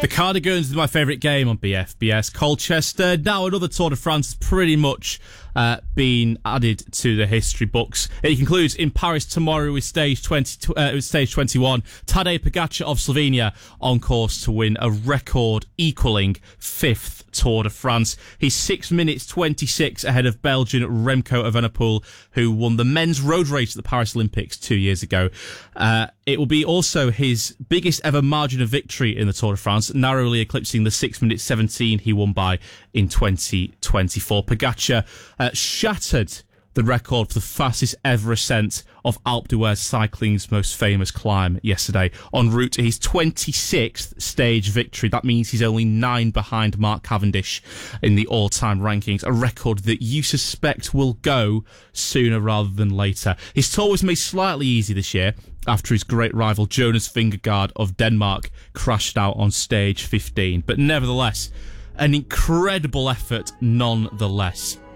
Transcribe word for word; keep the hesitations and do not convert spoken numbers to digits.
The Cardigans is my favourite game on B F B S Colchester. Now another Tour de France has pretty much uh, been added to the history books. It concludes in Paris tomorrow with stage twenty, uh, with stage twenty-one. Tadej Pogačar of Slovenia on course to win a record-equalling fifth Tour de France. He's six minutes twenty-six ahead of Belgian Remco Evenepoel, who won the men's road race at the Paris Olympics two years ago. Uh, it will be also his biggest ever margin of victory in the Tour de France, narrowly eclipsing the six minutes seventeen he won by in twenty twenty-four. Pogačar uh, shattered the record for the fastest ever ascent of Alpe d'Huez cycling's most famous climb yesterday, en route to his twenty-sixth stage victory. That means he's only nine behind Mark Cavendish in the all-time rankings, a record that you suspect will go sooner rather than later. His tour was made slightly easy this year after his great rival Jonas Vingegaard of Denmark crashed out on stage fifteen, but nevertheless, an incredible effort nonetheless.